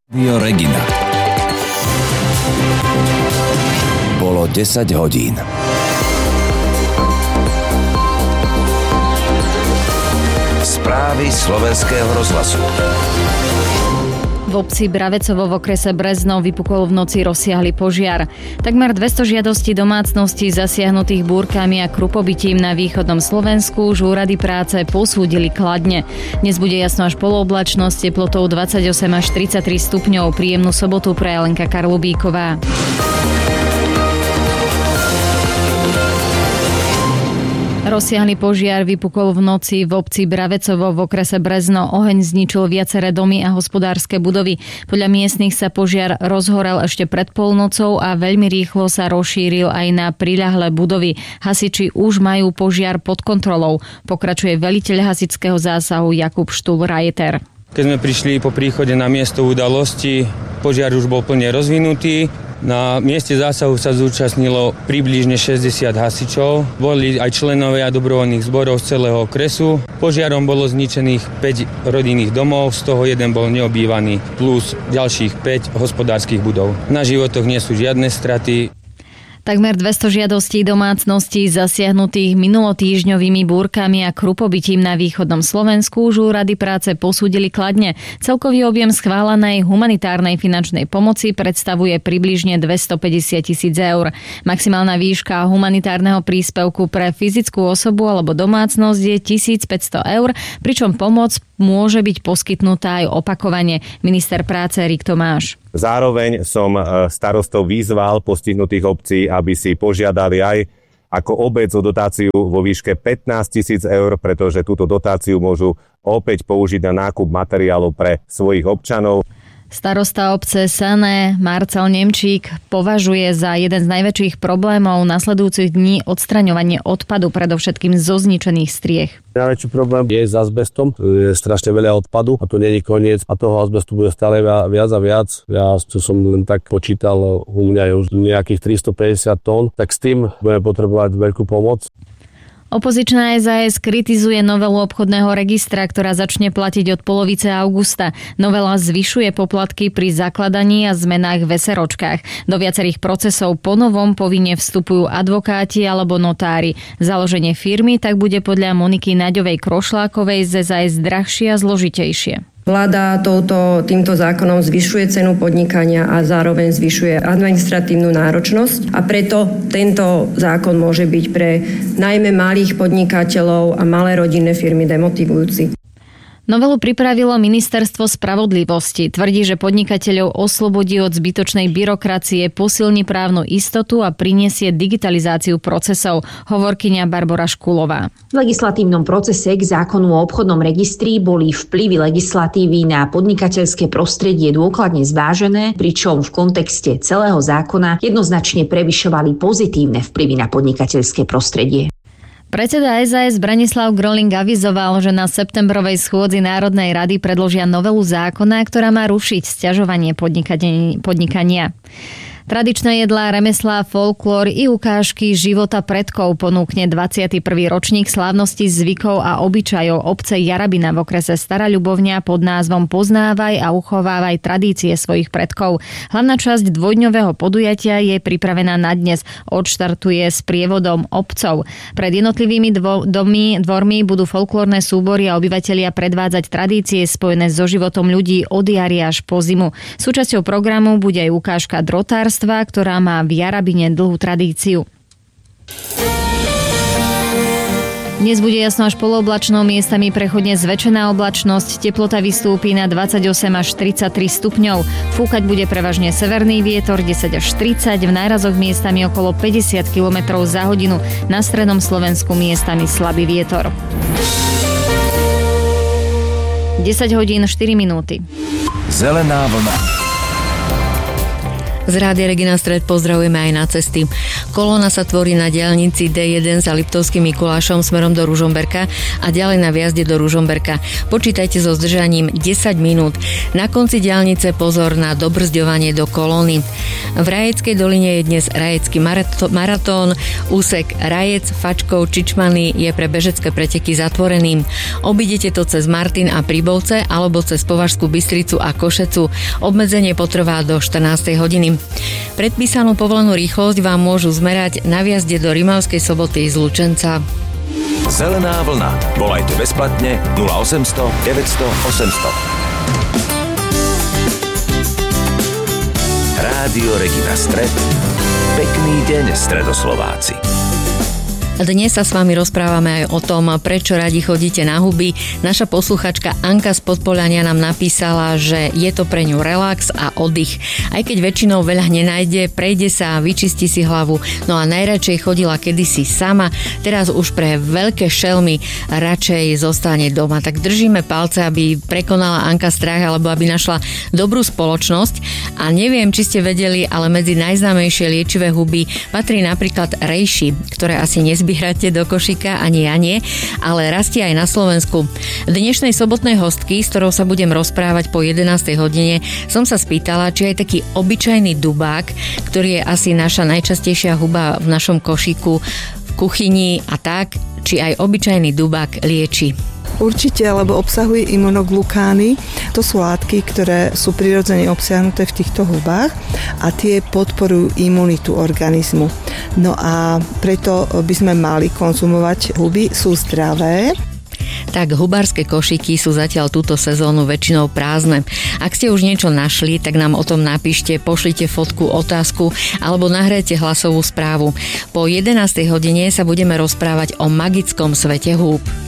Rio Regina. Bolo 10 hodín. Správy Slovenského rozhlasu. V obci Bravecovo v okrese Brezno vypukol v noci rozsiahly požiar. Takmer 200 žiadostí domácností zasiahnutých búrkami a krupobytím na východnom Slovensku už úrady práce posúdili kladne. Dnes bude jasno až polooblačnosť, teplotou 28 až 33 stupňov. Príjemnú sobotu praje Lenka Karlubíková. Rozsiahly požiar vypukol v noci v obci Bravecovo v okrese Brezno. Oheň zničil viaceré domy a hospodárske budovy. Podľa miestnych sa požiar rozhorel ešte pred polnocou a veľmi rýchlo sa rozšíril aj na priľahlé budovy. Hasiči už majú požiar pod kontrolou. Pokračuje veliteľ hasičského zásahu Jakub Štúl-Rajeter. Keď sme prišli po príchode na miesto udalosti, požiar už bol plne rozvinutý. Na mieste zásahu sa zúčastnilo približne 60 hasičov. Boli aj členovia dobrovoľných zborov z celého okresu. Požiarom bolo zničených 5 rodinných domov, z toho jeden bol neobývaný, plus ďalších 5 hospodárskych budov. Na životoch nie sú žiadne straty. Takmer 200 žiadostí domácností zasiahnutých minulotýždňovými búrkami a krupobytím na východnom Slovensku už úrady práce posúdili kladne. Celkový objem schválenej humanitárnej finančnej pomoci predstavuje približne 250 000 eur. Maximálna výška humanitárneho príspevku pre fyzickú osobu alebo domácnosť je 1500 eur, pričom pomoc môže byť poskytnutá aj opakovane. Minister práce Erik Tomáš. Zároveň som starostov vyzval postihnutých obcí, aby si požiadali aj ako obec o dotáciu vo výške 15 000 eur, pretože túto dotáciu môžu opäť použiť na nákup materiálov pre svojich občanov. Starosta obce Sané Marcel Nemčík považuje za jeden z najväčších problémov nasledujúcich dní odstraňovanie odpadu, predovšetkým zo zničených striech. Najväčší problém je s azbestom, je strašne veľa odpadu a to nie je koniec a toho azbestu bude stále viac a viac. Ja som len tak počítal, u mňa je už nejakých 350 tón, tak s tým budeme potrebovať veľkú pomoc. Opozičná SAS kritizuje novelu obchodného registra, ktorá začne platiť od polovice augusta. Novela zvyšuje poplatky pri zakladaní a zmenách v SROčkách. Do viacerých procesov ponovom povinne vstupujú advokáti alebo notári. Založenie firmy tak bude podľa Moniky Naďovej Krošlákovej z SAS drahšie a zložitejšie. Vláda týmto zákonom zvyšuje cenu podnikania a zároveň zvyšuje administratívnu náročnosť a preto tento zákon môže byť pre najmä malých podnikateľov a malé rodinné firmy demotivujúci. Novelu pripravilo Ministerstvo spravodlivosti. Tvrdí, že podnikateľov oslobodí od zbytočnej byrokracie, posilní právnu istotu a prinesie digitalizáciu procesov. Hovorkyňa Barbora Škulová. V legislatívnom procese k zákonu o obchodnom registri boli vplyvy legislatívy na podnikateľské prostredie dôkladne zvážené, pričom v kontexte celého zákona jednoznačne prevyšovali pozitívne vplyvy na podnikateľské prostredie. Predseda SAS Branislav Gröling avizoval, že na septembrovej schôdzi Národnej rady predložia novelu zákona, ktorá má rušiť sťažovanie podnikania. Tradičné jedlá, remeslá, folklór i ukážky života predkov ponúkne 21. ročník slávnosti zvykov a obyčajov obce Jarabina v okrese Stará Ľubovňa pod názvom Poznávaj a uchovávaj tradície svojich predkov. Hlavná časť dvojdňového podujatia je pripravená na dnes. Odštartuje s prievodom obcov. Pred jednotlivými dvormi budú folklórne súbory a obyvatelia predvádzať tradície spojené so životom ľudí od jary až po zimu. Súčasťou programu bude aj ukážka drotárstva, ktorá má v Jarabine dlhú tradíciu. Dnes bude jasno až polooblačno, miestami prechodne zväčšená oblačnosť, teplota vystúpi na 28 až 33 stupňov. Fúkať bude prevažne severný vietor 10 až 30, v nárazoch miestami okolo 50 km za hodinu, na strednom Slovensku miestami slabý vietor. 10 hodín 4 minúty. Zelená vlna. Z Rádia Regina Stred pozdravujeme aj na cesty. Kolóna sa tvorí na diaľnici D1 za Liptovským Mikulášom smerom do Ružomberka a ďalej na vjazde do Ružomberka. Počítajte so zdržaním 10 minút. Na konci diaľnice pozor na dobrzďovanie do kolóny. V Rajeckej doline je dnes Rajecký maratón. Úsek Rajec, Fačkov, Čičmany je pre bežecké preteky zatvorený. Obidete to cez Martin a Príbovce alebo cez Považskú Bystricu a Košecu. Obmedzenie potrvá do 14. hodiny. Predpísanú povolenú rýchlosť vám môžu zmerať na vjazde do Rimavskej Soboty z Lučenca. Zelená vlna. Volajte bezplatne 0800 900 800. Rádio Regina Stred. Pekný deň, Stredoslováci. Dnes sa s vami rozprávame aj o tom, prečo radi chodíte na huby. Naša posluchačka Anka z Podpoľania nám napísala, že je to pre ňu relax a oddych. Aj keď väčšinou veľa nenájde, prejde sa, vyčistí si hlavu. No a najradšej chodila kedysi sama, teraz už pre veľké šelmy radšej zostane doma. Tak držíme palce, aby prekonala Anka strach alebo aby našla dobrú spoločnosť. A neviem, či ste vedeli, ale medzi najznámejšie liečivé huby patrí napríklad rejši, ktoré asi nezbierate do košíka, ani ja nie, ale rastie aj na Slovensku. Dnešnej sobotnej hostky, s ktorou sa budem rozprávať po 11. hodine, som sa spýtala, či aj taký obyčajný dubák, ktorý je asi naša najčastejšia huba v našom košíku, v kuchyni a tak, či aj obyčajný dubák lieči. Určite, lebo obsahuje imunoglukány. To sú látky, ktoré sú prirodzene obsiahnuté v týchto hubách a tie podporujú imunitu organizmu. No a preto by sme mali konzumovať huby, sú zdravé. Tak hubárske košíky sú zatiaľ túto sezónu väčšinou prázdne. Ak ste už niečo našli, tak nám o tom napíšte, pošlite fotku, otázku alebo nahrajte hlasovú správu. Po 11. hodine sa budeme rozprávať o magickom svete húb.